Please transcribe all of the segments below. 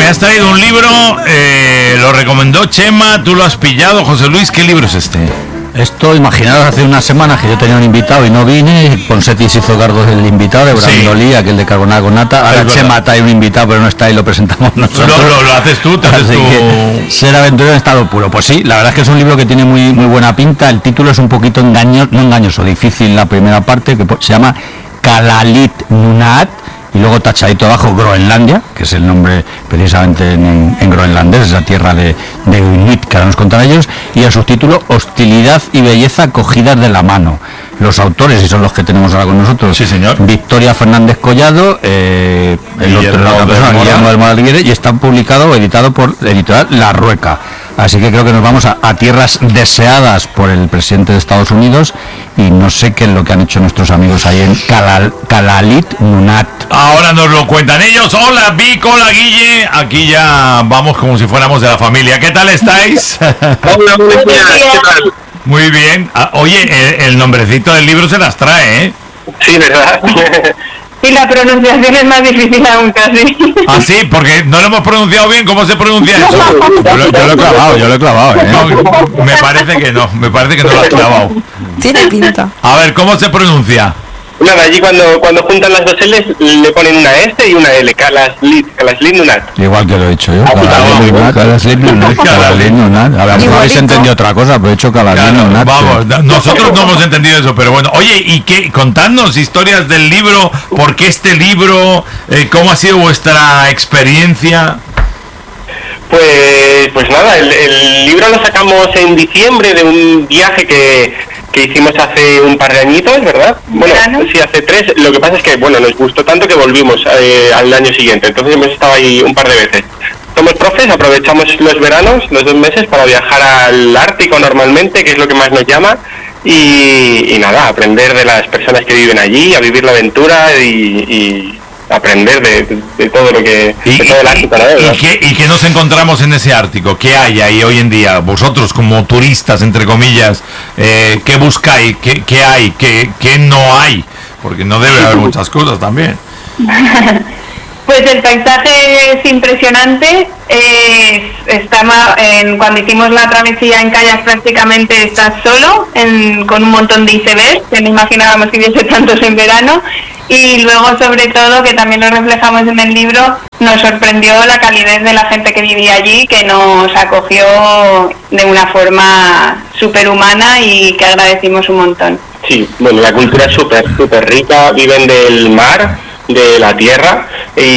me has traído un libro, lo recomendó Chema, tú lo has pillado, José Luis, ¿qué libro es este? Esto, imaginaros, hace unas semanas que yo tenía un invitado y no vine, Ponseti se hizo cargo del invitado, de Brandolí, aquel de Carbonada con Nata. Ahora Chema trae un invitado, pero no está y lo presentamos nosotros. Lo haces tú, te haces tú. Ser aventurero en estado puro. Pues sí, la verdad es que es un libro que tiene muy buena pinta. El título es un poquito engañoso, difícil la primera parte, que se llama Kalalit Nunaat, y luego tachadito abajo Groenlandia, que es el nombre precisamente en groenlandés, es la tierra de Inuit, que ahora nos contan ellos, y el subtítulo Hostilidad y belleza cogidas de la mano. Los autores, y son los que tenemos ahora con nosotros, sí, señor. Victoria Fernández Collado, Guillermo del Moral, y está publicado o editado por la editorial La Rueca. Así que creo que nos vamos a tierras deseadas por el presidente de Estados Unidos, y no sé qué es lo que han hecho nuestros amigos ahí en Kalalit Nunaat. Ahora nos lo cuentan ellos. Hola Vic, hola Guille, aquí ya vamos como si fuéramos de la familia. ¿Qué tal estáis? Hola, buenos días, ¿qué tal? Muy bien. Oye, el nombrecito del libro se las trae, ¿eh? Sí, ¿verdad? Y la pronunciación es más difícil aún casi. Ah, sí, porque no lo hemos pronunciado bien. ¿Cómo se pronuncia eso? Yo lo he clavado, ¿eh? No, me parece que no lo has clavado. Tiene pinta. A ver, ¿cómo se pronuncia? Nada, allí cuando juntan las dos L's le ponen una S y una L, Kalalit Nunaat. Igual que lo he dicho yo. Kalalit Nunaat. A ver, no habéis entendido otra cosa, pero he hecho Kalalit Nunaat. Vamos, nosotros no hemos entendido eso, pero bueno. Oye, ¿y qué? Contadnos historias del libro, ¿por qué este libro? ¿Cómo ha sido vuestra experiencia? Pues nada, el libro lo sacamos en diciembre de un viaje que hicimos hace un par de añitos, ¿verdad? Bueno, sí, hace 3. Lo que pasa es que, bueno, nos gustó tanto que volvimos al año siguiente. Entonces hemos estado ahí un par de veces. Somos profes, aprovechamos los veranos, los 2 meses, para viajar al Ártico normalmente, que es lo que más nos llama. Y nada, aprender de las personas que viven allí, a vivir la aventura y aprender de todo lo que de todo el Ártico, ¿no? ¿Y qué nos encontramos en ese Ártico? ¿Qué hay ahí hoy en día? Vosotros como turistas, entre comillas, ¿qué buscáis? ¿Qué hay? ¿Qué no hay? Porque no debe haber muchas cosas también. Pues el paisaje es impresionante. Cuando hicimos la travesía en kayak prácticamente estás solo, con un montón de icebergs, que no imaginábamos que hubiese tantos en verano. Y luego, sobre todo, que también lo reflejamos en el libro, nos sorprendió la calidez de la gente que vivía allí, que nos acogió de una forma súper humana y que agradecimos un montón. Sí, bueno, la cultura es súper rica, viven del mar, de la tierra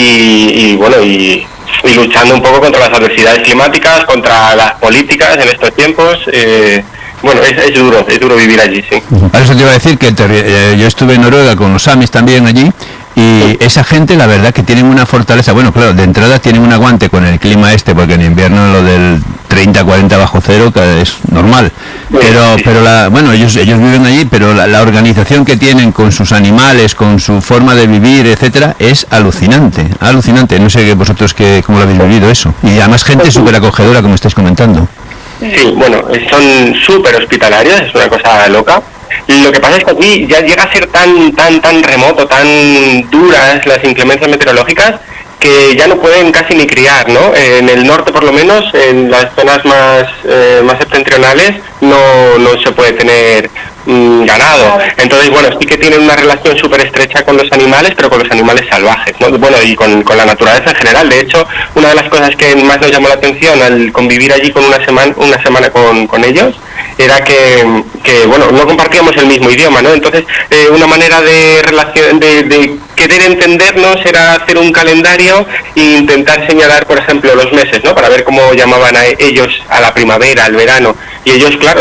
y luchando un poco contra las adversidades climáticas, contra las políticas en estos tiempos. Bueno, es duro vivir allí, sí. Ahora eso te iba a decir que yo estuve en Noruega con los samis también allí, y esa gente, la verdad, que tienen una fortaleza. Bueno, claro, de entrada tienen un aguante con el clima porque en invierno lo del 30-40 bajo cero es normal. Pero ellos viven allí, pero la organización que tienen con sus animales, con su forma de vivir, etcétera, es alucinante. No sé vosotros cómo lo habéis vivido eso. Y además gente súper acogedora, como estáis comentando. Sí, bueno, son súper hospitalarios, es una cosa loca. Lo que pasa es que aquí ya llega a ser tan remoto, tan duras las inclemencias meteorológicas, que ya no pueden casi ni criar, ¿no? En el norte, por lo menos, en las zonas más septentrionales, no se puede tener ganado. Entonces, bueno, sí que tienen una relación súper estrecha con los animales, pero con los animales salvajes, ¿no? Bueno, y con la naturaleza en general. De hecho, una de las cosas que más nos llamó la atención al convivir allí con una semana con ellos, era que bueno, no compartíamos el mismo idioma, ¿no? Entonces, una manera de relación, de querer entendernos era hacer un calendario e intentar señalar, por ejemplo, los meses, ¿no? Para ver cómo llamaban ellos a la primavera, al verano. Y ellos, claro,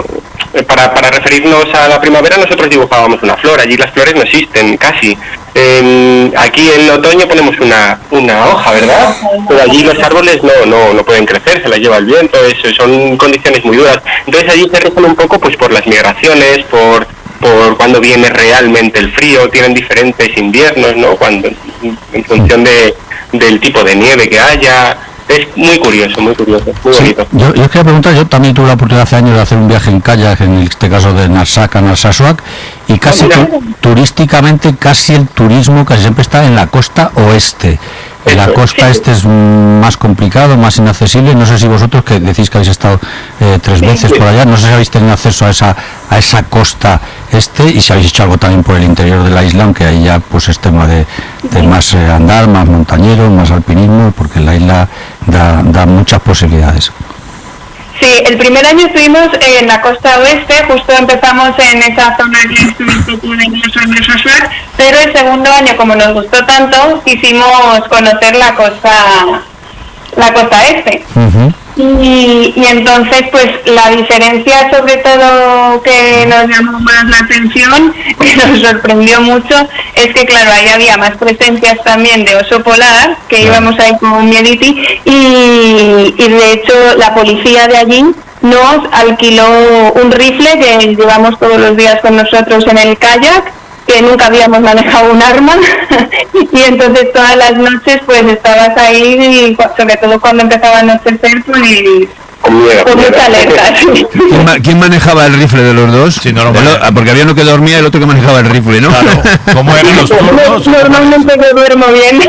para referirnos a la primavera nosotros dibujábamos una flor. Allí las flores no existen casi. Aquí en otoño ponemos una hoja, ¿verdad? Pero allí los árboles no pueden crecer, se las lleva el viento. Son condiciones muy duras. Entonces allí se rigen un poco pues por las migraciones, por cuando viene realmente el frío. Tienen diferentes inviernos, ¿no? En función del tipo de nieve que haya. Es muy curioso, muy bonito. Yo quería preguntar, yo también tuve la oportunidad hace años de hacer un viaje en kayak, en este caso de Narsaq a Narsarsuaq, y casi turísticamente casi el turismo casi siempre está en la costa oeste. En la costa este es más complicado, más inaccesible. No sé si vosotros, que decís que habéis estado 3 veces por allá, no sé si habéis tenido acceso a esa costa este, y si habéis hecho algo también por el interior de la isla, aunque ahí ya pues es tema de más andar, más montañero, más alpinismo, porque la isla da muchas posibilidades. Sí, el primer año estuvimos en la costa oeste, justo empezamos en esa zona que es pero el segundo año, como nos gustó tanto, quisimos conocer la costa este. Uh-huh. Y entonces, pues la diferencia sobre todo que nos llamó más la atención, que nos sorprendió mucho, es que claro, ahí había más presencias también de oso polar, que íbamos ahí con Miediti, y de hecho la policía de allí nos alquiló un rifle que llevamos todos los días con nosotros en el kayak, que nunca habíamos manejado un arma, y entonces todas las noches pues estabas ahí, y sobre todo cuando empezaba a anochecer, pues con mucha alerta. Sí. ¿Quién manejaba el rifle de los dos? Sí, no porque había uno que dormía y el otro que manejaba el rifle, ¿no? Claro. ¿Cómo eran los turnos? Normalmente yo duermo bien.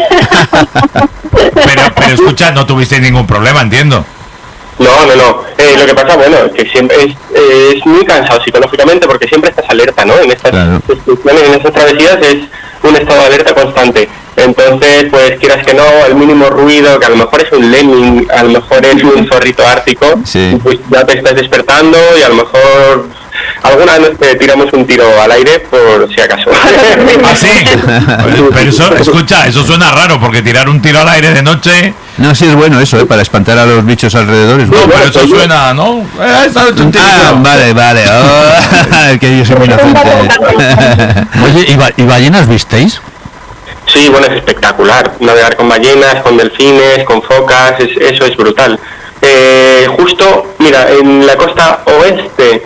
Pero escucha, no tuviste ningún problema, entiendo. No. Lo que pasa, bueno, es que siempre es muy cansado psicológicamente, porque siempre estás alerta, ¿no? En estas excursiones, en estas travesías es un estado de alerta constante. Entonces, pues quieras que no, el mínimo ruido, que a lo mejor es un lemming, a lo mejor es un zorrito ártico, pues ya te estás despertando y a lo mejor alguna vez te tiramos un tiro al aire por si acaso. ¿Ah, sí? Pero eso, escucha, eso suena raro, porque tirar un tiro al aire de noche... No, sí es bueno eso, para espantar a los bichos alrededor. No, pero eso suena, ¿no? Vale. Oh, que yo soy muy inocente. Oye, ¿y ballenas visteis? Sí, bueno, es espectacular. Navegar con ballenas, con delfines, con focas, eso es brutal. Justo, mira, en la costa oeste,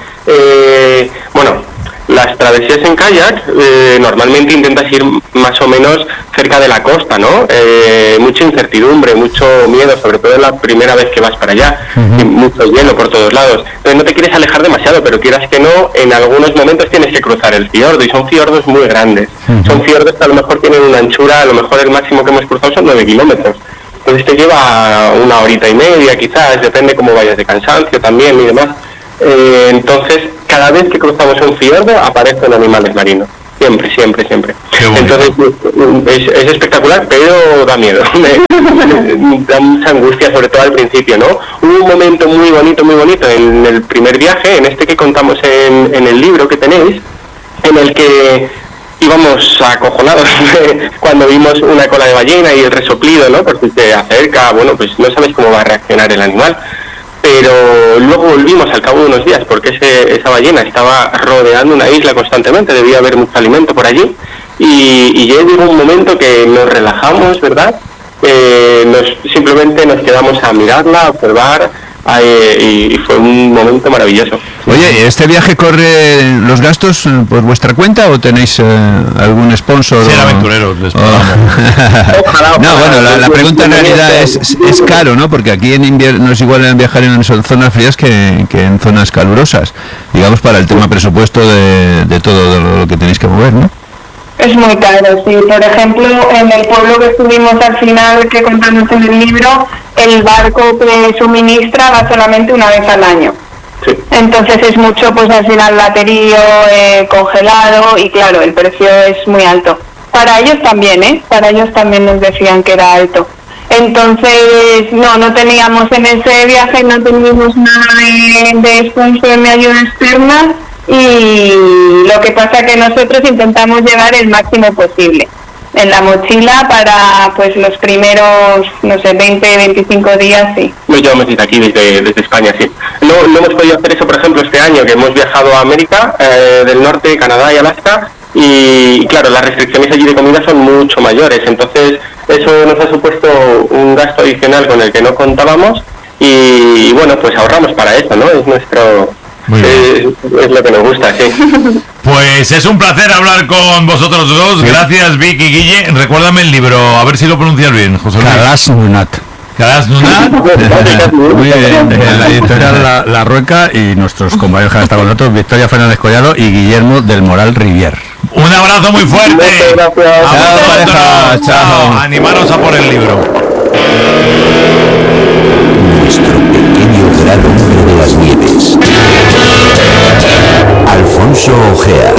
las travesías en kayak, normalmente intentas ir más o menos cerca de la costa, ¿no? Mucha incertidumbre, mucho miedo, sobre todo la primera vez que vas para allá, y mucho hielo por todos lados. Entonces no te quieres alejar demasiado, pero quieras que no, en algunos momentos tienes que cruzar el fiordo, y son fiordos muy grandes. Son fiordos que a lo mejor tienen una anchura, a lo mejor el máximo que hemos cruzado son 9 kilómetros. Entonces te lleva 1 horita y media, quizás, depende cómo vayas de cansancio también y demás. Entonces, cada vez que cruzamos un fiordo aparecen animales marinos. Siempre. Entonces, es espectacular, pero da miedo. Da mucha angustia, sobre todo al principio, ¿no? Hubo un momento muy bonito en el primer viaje, en este que contamos en el libro que tenéis, en el que íbamos acojonados cuando vimos una cola de ballena y el resoplido, ¿no? Porque se acerca, bueno, pues no sabes cómo va a reaccionar el animal. Pero luego volvimos al cabo de unos días, porque esa ballena estaba rodeando una isla constantemente, debía haber mucho alimento por allí, y ya llegó un momento que nos relajamos, ¿verdad? Simplemente nos quedamos a mirarla, a observar, y fue un momento maravilloso. Oye, ¿este viaje corre los gastos por vuestra cuenta o tenéis algún sponsor? Sí, aventureros, les pagamos. Ojalá. No, bueno, la pregunta en realidad es caro, ¿no? Porque aquí en invierno no es igual viajar en zonas frías que en zonas calurosas, digamos, para el tema presupuesto de todo lo que tenéis que mover, ¿no? Es muy caro, sí. Por ejemplo, en el pueblo que estuvimos al final, que contamos en el libro, el barco que suministra va solamente una vez al año. Sí. Entonces es mucho, pues al final baterío, congelado, y claro, el precio es muy alto. Para ellos también, Para ellos también nos decían que era alto. Entonces, no teníamos en ese viaje, no teníamos nada de sponsor ni ayuda externa, y lo que pasa que nosotros intentamos llevar el máximo posible en la mochila para pues los primeros, 20, 25 días, sí. Lo llevamos desde aquí, desde España, sí. No hemos podido hacer eso, por ejemplo, este año, que hemos viajado a América del Norte, Canadá y Alaska, y claro, las restricciones allí de comida son mucho mayores, entonces eso nos ha supuesto un gasto adicional con el que no contábamos, y bueno, pues ahorramos para eso, ¿no? Es nuestro... Es lo que nos gusta, sí. Pues es un placer hablar con vosotros dos. Gracias, Vic y Guille. Recuérdame el libro, a ver si lo pronuncias bien, José Luis. Kalasnunat. Caras Nuna. Muy bien, la editorial la Rueca y nuestros compañeros que han estado con nosotros, Victoria Fernández Collado y Guillermo del Moral Rivier. Un abrazo muy fuerte. Muchas gracias. A vosotros. Chao, chao. Animaros a por el libro. Nuestro pequeño gran hombre de las nieves. Alfonso Ojea.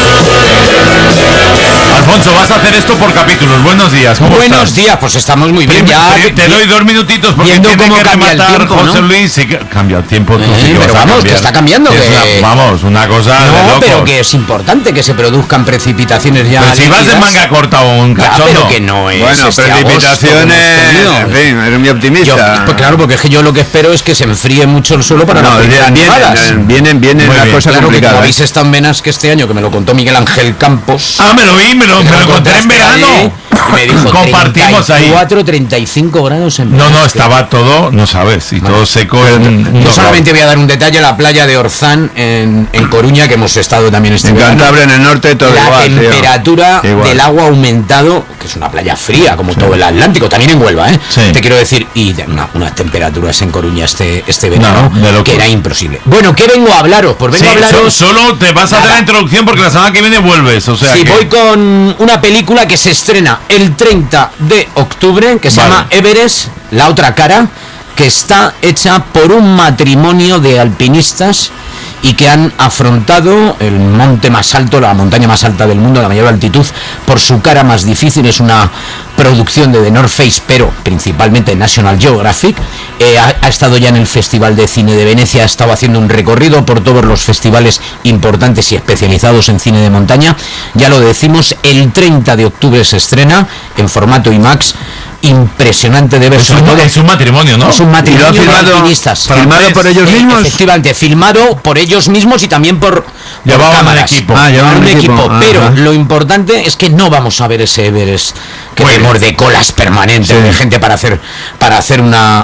Alfonso, vas a hacer esto por capítulos. Buenos días. ¿Cómo Buenos estás? días, pues estamos muy bien. Ya Te doy 2 minutitos porque viendo tiene cómo que cambia el rematar tiempo, José ¿no? Luis. Sí, cambia el tiempo. Tú sí que pero vas a vamos, cambiar. que está cambiando, Es que- una cosa de no, locos. pero que es importante que se produzcan precipitaciones ya. Pero si vas de líquidas. manga corta o un Ya, cachondo. pero que no es Bueno, este agosto que hemos precipitaciones, tenido. en fin, eres muy Yo, optimista. pues claro, porque es que yo lo que espero es que se enfríe mucho el suelo para No, las primeras nevadas. vienen Muy una bien. cosa Claro que como complicada. habéis estado en Benasque este año, que me lo contó Miguel Ángel Campos. Ah, me lo vi, me lo encontré en verano. Me dijo Compartimos ahí. 34-35 grados en No, Benasque. estaba todo, no sabes, y todo seco. Yo solamente voy a dar un detalle: la playa de Orzán en Coruña, que hemos estado también este En verano. Cantabria, en el norte, todo La igual, tío. temperatura Igual. del agua ha aumentado, que es una playa fría, como todo el Atlántico, también en Huelva, ¿eh? Sí. Te quiero decir, y de unas temperaturas en Coruña este verano, No, de locos. que era imposible. Bueno, ¿qué vengo a hablaros? Pues vengo Sí, a hablaros... solo te vas a hacer Nada. la introducción porque la semana que viene vuelves, o sea Sí, que... voy con una película que se estrena el 30 de octubre, que se Vale. llama Everest, la otra cara, que está hecha por un matrimonio de alpinistas y que han afrontado el monte más alto, la montaña más alta del mundo, la mayor altitud, por su cara más difícil. Es una producción de The North Face, pero principalmente National Geographic. Ha estado ya en el Festival de Cine de Venecia, ha estado haciendo un recorrido por todos los festivales importantes y especializados en cine de montaña. Ya lo decimos, el 30 de octubre se estrena en formato IMAX. Impresionante de ver, sobre todo. Es un matrimonio, ¿no? Es un matrimonio ¿Y lo ha de filmado- alpinistas. filmado por ellos mismos? Efectivamente, filmado por ellos mismos y también por Llevaban cámaras. un equipo. Ah, llevaban un un equipo. equipo. Pero Ajá. lo importante es que no vamos a ver ese Everest que Muy tenemos bien. de colas permanentes Sí. de gente para hacer una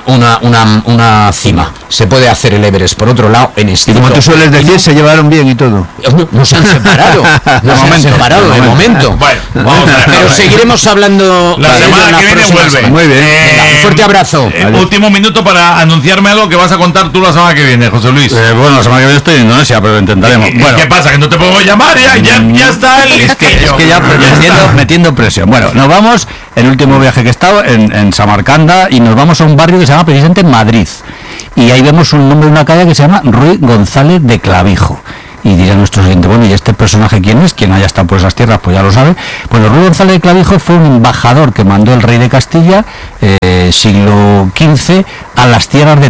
cima. Se puede hacer el Everest por otro lado en Y estilo. como tú sueles decir, se llevaron bien y todo. No se han separado. No se han separado de momento. Bueno, vamos a ver. Pero seguiremos hablando La de ello en semana las que viene próximas vuelve. semanas. Muy bien. Venga, un fuerte abrazo. Último minuto para anunciarme algo que vas a contar tú la semana que viene, José Luis. Bueno, la semana que viene estoy en Indonesia, pero lo intentaremos. ¿Y Bueno, ¿Qué pasa? ¿Que no te puedo llamar? Ya está el es que ya metiendo presión. Bueno, nos vamos, el último viaje que he estado en Samarcanda, y nos vamos a un barrio que se llama precisamente Madrid. Y ahí vemos un nombre de una calle que se llama Ruy González de Clavijo. Y dirá nuestro siguiente, bueno, ¿y este personaje quién es? Quien haya estado por esas tierras, pues ya lo sabe. Bueno, Ruy González de Clavijo fue un embajador que mandó el rey de Castilla, siglo XV, a las tierras de